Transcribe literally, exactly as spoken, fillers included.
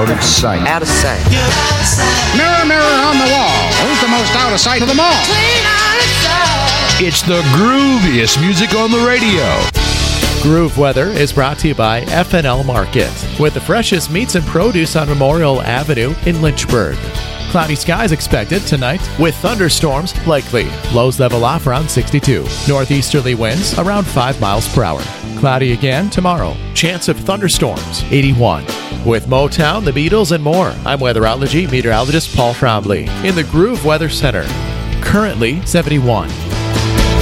out of sight. Out of sight. Mirror, mirror on the wall. Who's the most out of sight of them all? It's the grooviest music on the radio. Groove Weather is brought to you by F and L Market, with the freshest meats and produce on Memorial Avenue in Lynchburg. Cloudy skies expected tonight with thunderstorms likely. Lows level off around sixty-two. Northeasterly winds around five miles per hour. Cloudy again tomorrow. Chance of thunderstorms, eighty-one. With Motown, the Beatles, and more, I'm weatherology meteorologist Paul Trombley in the Groove Weather Center. Currently seventy-one.